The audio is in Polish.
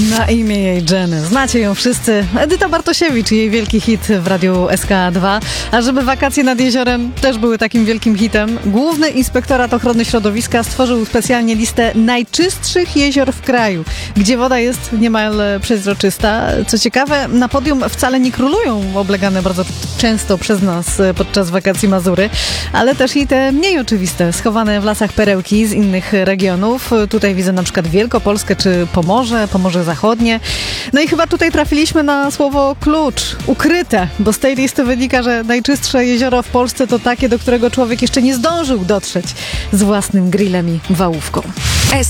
Na imię jej Jenny. Znacie ją wszyscy. Edyta Bartosiewicz, jej wielki hit w radiu SK2. A żeby wakacje nad jeziorem też były takim wielkim hitem, Główny Inspektorat Ochrony Środowiska stworzył specjalnie listę najczystszych jezior w kraju, gdzie woda jest niemal przezroczysta. Co ciekawe, na podium wcale nie królują oblegane bardzo często przez nas podczas wakacji Mazury, ale też i te mniej oczywiste, schowane w lasach perełki z innych regionów. Tutaj widzę na przykład Wielkopolskę czy Pomorze Zachodnie. No i chyba tutaj trafiliśmy na słowo klucz, ukryte, bo z tej listy wynika, że najczystsze jezioro w Polsce to takie, do którego człowiek jeszcze nie zdążył dotrzeć z własnym grillem i wałówką.